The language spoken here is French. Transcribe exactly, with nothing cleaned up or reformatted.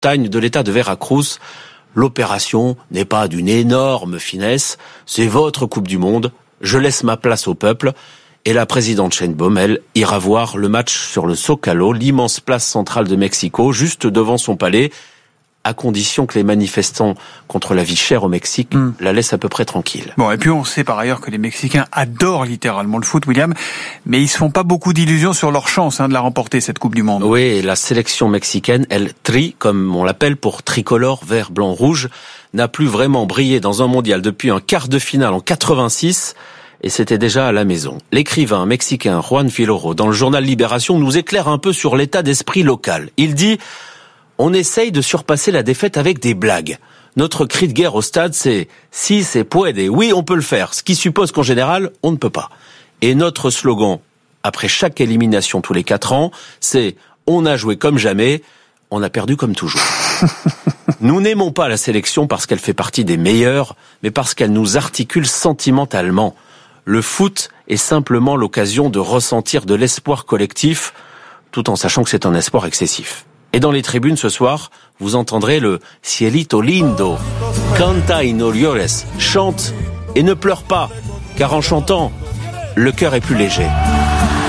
montagnes de l'État de Veracruz. L'opération n'est pas d'une énorme finesse. C'est votre Coupe du Monde. Je laisse ma place au peuple. Et la présidente Sheinbaum, elle, ira voir le match sur le Zócalo, l'immense place centrale de Mexico, juste devant son palais, à condition que les manifestants contre la vie chère au Mexique mmh. la laissent à peu près tranquille. Bon, et puis on sait par ailleurs que les Mexicains adorent littéralement le foot, William, mais ils se font pas beaucoup d'illusions sur leur chance hein, de la remporter, cette Coupe du Monde. Oui, et la sélection mexicaine, elle tri, comme on l'appelle pour tricolore, vert, blanc, rouge, n'a plus vraiment brillé dans un mondial depuis un quart de finale en quatre-vingt-six, et c'était déjà à la maison. L'écrivain mexicain Juan Villoro, dans le journal Libération, nous éclaire un peu sur l'état d'esprit local. Il dit: on essaye de surpasser la défaite avec des blagues. Notre cri de guerre au stade, c'est « si se puede », oui, on peut le faire, ce qui suppose qu'en général, on ne peut pas. Et notre slogan, après chaque élimination tous les quatre ans, c'est « on a joué comme jamais, on a perdu comme toujours ». Nous n'aimons pas la sélection parce qu'elle fait partie des meilleures, mais parce qu'elle nous articule sentimentalement. Le foot est simplement l'occasion de ressentir de l'espoir collectif, tout en sachant que c'est un espoir excessif. Et dans les tribunes ce soir, vous entendrez le Cielito lindo, canta y no llores, chante et ne pleure pas, car en chantant, le cœur est plus léger.